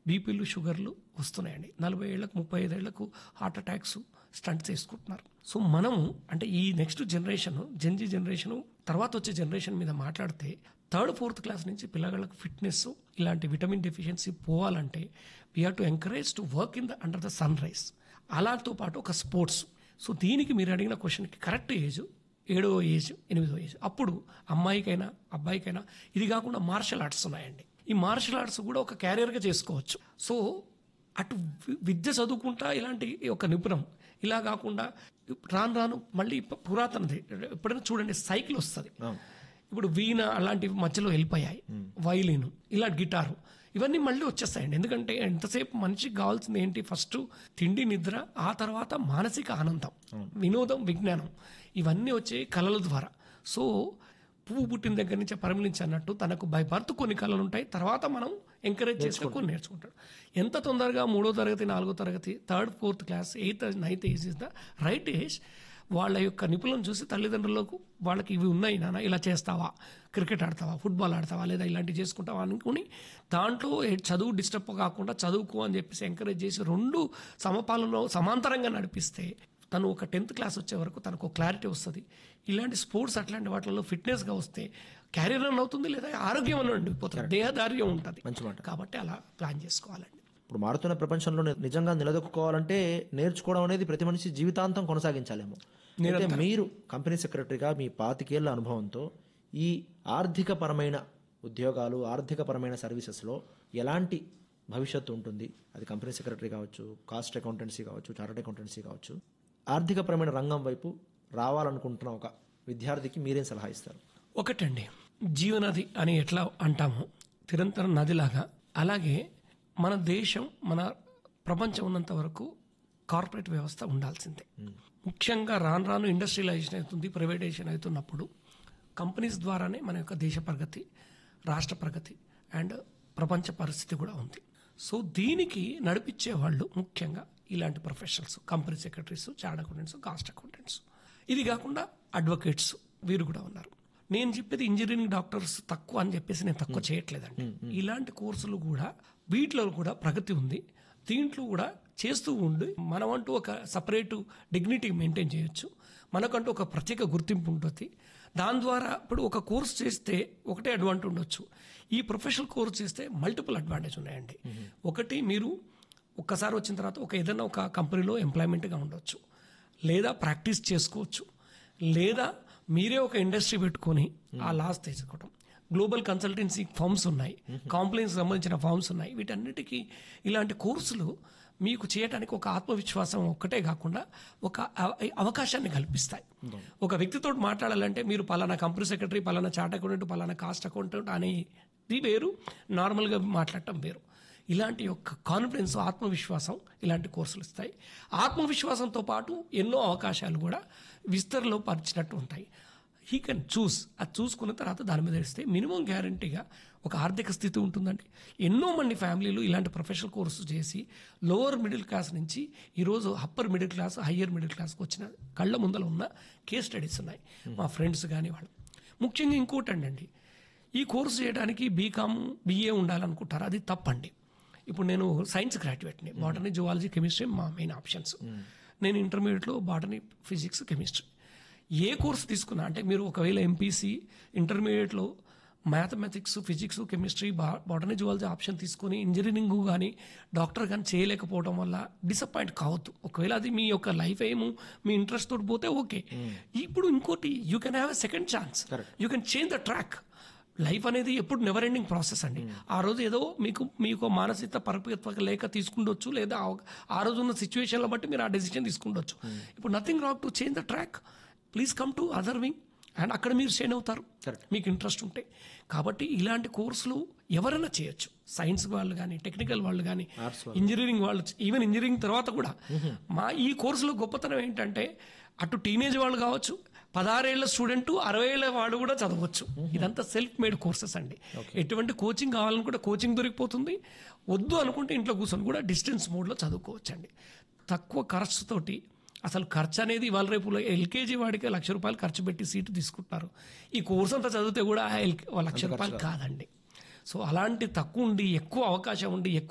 బీపీలు, షుగర్లు వస్తున్నాయండి. 40 ఏళ్లకు 35 ఏళ్లకు హార్ట్ అటాక్స్, స్టంట్స్ వేసుకుంటున్నారు. సో మనము అంటే ఈ నెక్స్ట్ జనరేషన్, జెన్జీ జనరేషన్ తర్వాత వచ్చే జనరేషన్ మీద మాట్లాడితే 3rd, 4th క్లాస్ నుంచి పిల్లలకు ఫిట్నెస్, ఇలాంటి విటమిన్ డెఫిషియన్సీ పోవాలంటే we have to encourage to work in the under the sun rise. అలాంటితో పాటు ఒక స్పోర్ట్స్. సో దీనికి మీరు అడిగిన క్వశ్చన్కి కరెక్ట్ ఏజ్ 7వ ఏజ్, 8వ ఏజ్. అప్పుడు అమ్మాయికైనా అబ్బాయికైనా ఇది కాకుండా మార్షల్ ఆర్ట్స్ ఉన్నాయండి. ఈ మార్షల్ ఆర్ట్స్ కూడా ఒక క్యారియర్గా చేసుకోవచ్చు. సో అటు విద్య చదువుకుంటా ఇలాంటి ఒక నిపుణం, ఇలా కాకుండా రాను మళ్ళీ పురాతనది ఎప్పుడైనా చూడండి సైకిల్ వస్తుంది. ఇప్పుడు వీణ అలాంటివి మధ్యలో వెళ్ళిపోయాయి. వైలిన్, ఇలా గిటారు, ఇవన్నీ మళ్ళీ వచ్చేస్తాయండి. ఎందుకంటే ఎంతసేపు మనిషికి కావాల్సింది ఏంటి? ఫస్ట్ తిండి, నిద్ర, ఆ తర్వాత మానసిక ఆనందం, వినోదం, విజ్ఞానం, ఇవన్నీ వచ్చే కళల ద్వారా. సో పువ్వు పుట్టిన దగ్గర నుంచి పరిమళించి అన్నట్టు తనకు బై బర్త్ కొన్ని కళలు ఉంటాయి. తర్వాత మనం ఎంకరేజ్ చేస్తే కొన్ని నేర్చుకుంటాడు. ఎంత తొందరగా 3వ తరగతి, 4వ తరగతి, 3rd, 4th class, 8th, 9th age is the right age. వాళ్ళ యొక్క నిపుణులను చూసి తల్లిదండ్రులకు వాళ్ళకి ఇవి ఉన్నాయి నాన్న, ఇలా చేస్తావా, క్రికెట్ ఆడతావా, ఫుట్బాల్ ఆడతావా, లేదా ఇలాంటివి చేసుకుంటావా అనుకుని దాంట్లో చదువు డిస్టర్బ్ కాకుండా చదువుకో అని చెప్పేసి ఎంకరేజ్ చేసి 2 సమపాలలో సమాంతరంగా నడిపిస్తే తను ఒక 10th క్లాస్ వచ్చే వరకు తనకు క్లారిటీ వస్తుంది. ఇలాంటి స్పోర్ట్స్ అట్లాంటి వాటిలో ఫిట్నెస్గా వస్తే క్యారియర్ అని అవుతుంది, లేదా ఆరోగ్యం అని ఉండిపోతుంది, దేహదార్యం ఉంటుంది. కాబట్టి అలా ప్లాన్ చేసుకోవాలండి. ఇప్పుడు మారుతున్న ప్రపంచంలో నిజంగా నిలదొక్కుకోవాలంటే నేర్చుకోవడం అనేది ప్రతి మనిషి జీవితాంతం కొనసాగించాలేమో. అయితే మీరు కంపెనీ సెక్రటరీగా మీ 25 ఏళ్ల అనుభవంతో ఈ ఆర్థికపరమైన ఉద్యోగాలు, ఆర్థికపరమైన సర్వీసెస్లో ఎలాంటి భవిష్యత్తు ఉంటుంది? అది కంపెనీ సెక్రటరీ కావచ్చు, కాస్ట్ అకౌంటెన్సీ కావచ్చు, చార్టర్డ్ అకౌంటెన్సీ కావచ్చు. ఆర్థికపరమైన రంగం వైపు రావాలనుకుంటున్న ఒక విద్యార్థికి మీరేం సలహా ఇస్తారు? ఒకటండి, జీవనది అని ఎట్లా అంటామో నిరంతరం నదిలాగా, అలాగే మన దేశం, మన ప్రపంచం ఉన్నంత వరకు కార్పొరేట్ వ్యవస్థ ఉండాల్సిందే. ముఖ్యంగా రాను ఇండస్ట్రియలైజేషన్ అవుతుంది, ప్రైవేటైజేషన్ అవుతున్నప్పుడు కంపెనీస్ ద్వారానే మన యొక్క దేశ ప్రగతి, రాష్ట్ర ప్రగతి అండ్ ప్రపంచ పరిస్థితి కూడా ఉంది. సో దీనికి నడిపించే వాళ్ళు ముఖ్యంగా ఇలాంటి professionals, company secretaries, chartered accountants, cost accountants. ఇది కాకుండా అడ్వకేట్స్, వీరు కూడా ఉన్నారు. నేను చెప్పేది ఇంజనీరింగ్ డాక్టర్స్ తక్కువ అని చెప్పేసి నేను తక్కువ చేయట్లేదండి. ఇలాంటి కోర్సులు కూడా వీటిలో కూడా ప్రగతి ఉంది. దీంట్లో కూడా చేస్తూ ఉండి మనమంటూ ఒక సపరేటు డిగ్నిటీ మెయింటైన్ చేయొచ్చు. మనకంటూ ఒక ప్రత్యేక గుర్తింపు ఉంటుంది. దాని ద్వారా ఇప్పుడు ఒక కోర్స్ చేస్తే ఒకటే అడ్వాంటేజ్ ఉండొచ్చు, ఈ ప్రొఫెషనల్ కోర్స్ చేస్తే మల్టిపుల్ అడ్వాంటేజ్ ఉన్నాయండి. ఒకటి, మీరు ఒక్కసారి వచ్చిన తర్వాత ఏదైనా ఒక కంపెనీలో ఎంప్లాయ్మెంట్గా ఉండొచ్చు, లేదా ప్రాక్టీస్ చేసుకోవచ్చు, లేదా మీరే ఒక ఇండస్ట్రీ పెట్టుకొని ఆ లాస్ తీసుకోవడం. గ్లోబల్ కన్సల్టెన్సీ ఫర్మ్స్ ఉన్నాయి, కాంప్లైన్స్ సంబంధించిన ఫర్మ్స్ ఉన్నాయి. వీటన్నిటికీ ఇలాంటి కోర్సులు మీకు చేయడానికి ఒక ఆత్మవిశ్వాసం ఒక్కటే కాకుండా ఒక అవకాశాన్ని కల్పిస్తాయి. ఒక వ్యక్తితో మాట్లాడాలంటే మీరు పలానా కంపెనీ సెక్రటరీ, పలానా చార్టర్డ్ అకౌంటెంట్, పలానా కాస్ట్ అకౌంటెంట్ అనేది వేరు, నార్మల్గా మాట్లాడటం వేరు. ఇలాంటి యొక్క కాన్ఫిడెన్స్, ఆత్మవిశ్వాసం ఇలాంటి కోర్సులు ఇస్తాయి. ఆత్మవిశ్వాసంతో పాటు ఎన్నో అవకాశాలు కూడా విస్తరణలో పరిచినట్టు ఉంటాయి. He can choose. అది చూసుకున్న తర్వాత దాని మీద ఇస్తే మినిమం గ్యారంటీగా ఒక ఆర్థిక స్థితి ఉంటుందండి. ఎన్నో మంది ఫ్యామిలీలు ఇలాంటి ప్రొఫెషనల్ కోర్సు చేసి లోవర్ మిడిల్ క్లాస్ నుంచి ఈరోజు upper middle class, higher middle క్లాస్కి వచ్చిన కళ్ళ ముందర ఉన్న కేస్ స్టడీస్ ఉన్నాయి, మా ఫ్రెండ్స్ కానీ వాళ్ళు. ముఖ్యంగా ఇంకోటండి, ఈ కోర్సు చేయడానికి బీకామ్, బిఏ ఉండాలనుకుంటారు, అది తప్పండి. ఇప్పుడు నేను సైన్స్ గ్రాడ్యుయేట్ని, బాటనీ, జువాలజీ, కెమిస్ట్రీ మా మెయిన్ ఆప్షన్స్. నేను ఇంటర్మీడియట్లో బాటనీ, ఫిజిక్స్, కెమిస్ట్రీ. ఏ కోర్సు తీసుకున్నా అంటే మీరు ఒకవేళ ఎంపీసీ ఇంటర్మీడియట్లో mathematics, physics, chemistry, botany, zoology option తీసుకొని ఇంజనీరింగ్ కానీ డాక్టర్ కానీ చేయలేకపోవడం వల్ల డిసప్పాయింట్ కావద్దు. ఒకవేళ అది మీ యొక్క లైఫ్ ఏమో మీ ఇంట్రెస్ట్ తోటి పోతే ఓకే. ఇప్పుడు ఇంకోటి, you can have a second chance, you can change the track. Life అనేది ఎప్పుడు నెవర్ ఎండింగ్ ప్రాసెస్ అండి. ఆ రోజు ఏదో మీకు మానసిక పరిపక్వత లేక తీసుకుండొచ్చు, లేదా ఆ రోజు ఉన్న సిచ్యువేషన్ల బట్టి మీరు ఆ డెసిషన్ తీసుకుండొచ్చు. ఇప్పుడు nothing wrong to change the track. Please come to other wing and అక్కడ మీరు షైన్ అవుతారు మీకు ఇంట్రెస్ట్ ఉంటే. కాబట్టి ఇలాంటి కోర్సులు ఎవరైనా చేయొచ్చు, సైన్స్ వాళ్ళు కానీ, టెక్నికల్ వాళ్ళు కానీ, ఇంజనీరింగ్ వాళ్ళు, ఈవెన్ ఇంజనీరింగ్ తర్వాత కూడా. మా ఈ కోర్సులో గొప్పతనం ఏంటంటే అటు టీనేజ్ వాళ్ళు కావచ్చు, 16 ఏళ్ల స్టూడెంట్, 60 ఏళ్ల వాడు కూడా చదవచ్చు. ఇదంతా సెల్ఫ్ మేడ్ కోర్సెస్ అండి. ఎటువంటి కోచింగ్ కావాలనుకుంటే కోచింగ్ దొరికిపోతుంది, వద్దు అనుకుంటే ఇంట్లో కూర్చొని కూడా డిస్టెన్స్ మోడ్లో చదువుకోవచ్చు అండి. తక్కువ ఖర్చుతోటి. అసలు ఖర్చు అనేది ఇవాళ రేపు ఎల్కేజీ వాడికి ₹1,00,000 ఖర్చు పెట్టి సీటు తీసుకుంటున్నారు. ఈ కోర్స్ అంతా చదివితే కూడా ₹1,00,000 కాదండి. సో అలాంటి తక్కువ ఉండి ఎక్కువ అవకాశం ఉండి ఎక్కువ